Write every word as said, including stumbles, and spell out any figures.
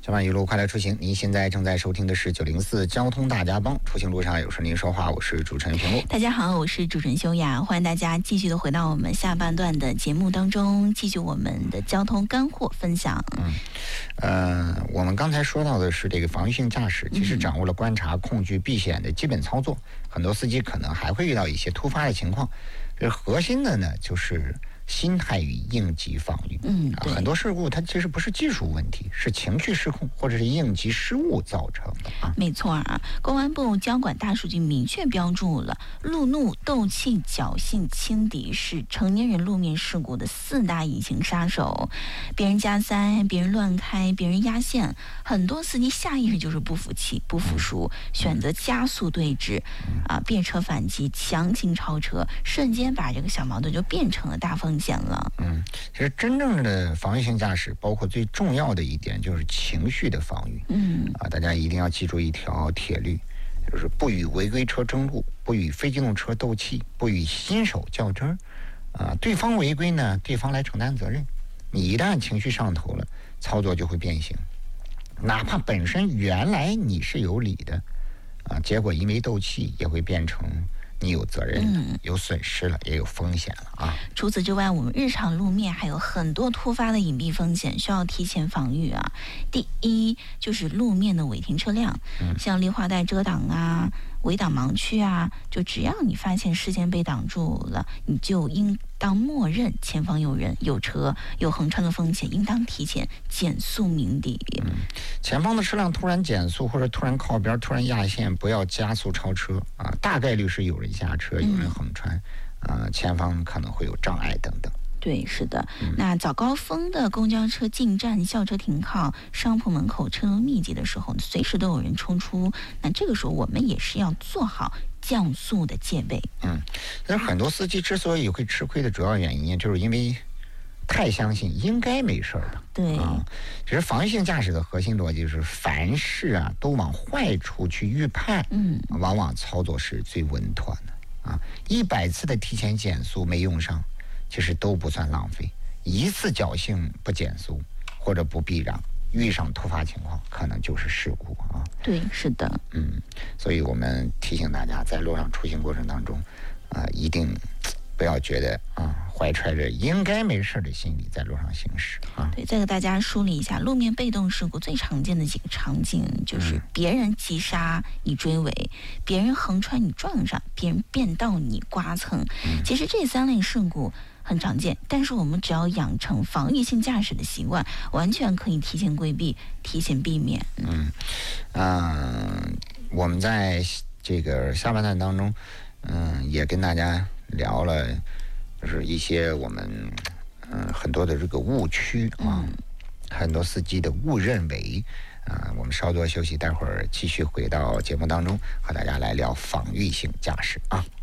小马一路快乐出行，您现在正在收听的是九零四交通大家帮，出行路上有事您说话，我是主持人平路。 大家好，我是主持人修雅，欢迎大家继续的回到我们下半段的节目当中，继续我们的交通干货分享。 嗯，呃，我们刚才说到的是这个防御性驾驶，其实掌握了观察、控制、避险的基本操作，很多司机可能还会遇到一些突发的情况。这核心的呢，就是心态与应急防御。 嗯， 啊，很多事故它其实不是技术问题，是情绪失控或者是应急失误造成的啊。 没错啊，公安部交管大数据明确标注了，路怒、斗气、侥幸、轻敌是成年人路面事故的四大隐形杀手。别人加塞、别人乱开、别人压线，很多司机下意识就是不服气、不服输，选择加速对峙，啊，变车反击、强行超车，瞬间把这个小矛盾就变成了大风险了。 嗯，其实真正的防御性驾驶，包括最重要的一点就是情绪的防御。 嗯， 啊，大家一定要记住一条铁律，就是不与违规车争路，不与非机动车斗气，不与新手较真儿。啊，对方违规呢，对方来承担责任。你一旦情绪上头了，操作就会变形。哪怕本身原来你是有理的，啊，结果因为斗气也会变成你有责任了， 嗯， 有损失了，也有风险了啊。 除此之外，我们日常路面还有很多突发的隐蔽风险需要提前防御啊。第一就是路面的违停车辆， 嗯、 像绿化带遮挡啊、围挡盲区啊，就只要你发现视线被挡住了，你就应当默认前方有人、有车、有横穿的风险，应当提前减速鸣笛。 嗯，前方的车辆突然减速或者突然靠边、突然压线，不要加速超车啊，大概率是有人下车、有人横穿，啊，前方可能会有障碍等等。 对，是的。 嗯、 那早高峰的公交车进站、校车停靠、商铺门口车流密集的时候，随时都有人冲出。那这个时候，我们也是要做好降速的戒备。 嗯，但是很多司机之所以会吃亏的主要原因，就是因为太相信应该没事的。 对， 啊，其实防御性驾驶的核心逻辑是凡事啊都往坏处去预判， 嗯， 往往操作是最稳妥的啊。一百次的提前减速没用上，其实都不算浪费。一次侥幸不减速或者不避让，遇上突发情况，可能就是事故啊。 对，是的。 嗯，所以我们提醒大家，在路上出行过程当中，啊、呃，一定不要觉得啊，怀揣着应该没事的心理在路上行驶啊。 对，再给大家梳理一下路面被动事故最常见的几个场景，就是别人急刹你追尾，别人横穿你撞上，别人变道你刮蹭。 嗯、 其实这三类事故很常见，但是我们只要养成防御性驾驶的习惯，完全可以提前规避、提前避免。 嗯，呃，我们在这个下半段当中，嗯、呃，也跟大家聊了，就是一些我们嗯、呃、很多的这个误区啊， 嗯、 很多司机的误认为啊、呃，我们稍作休息，待会儿继续回到节目当中，和大家来聊防御性驾驶啊。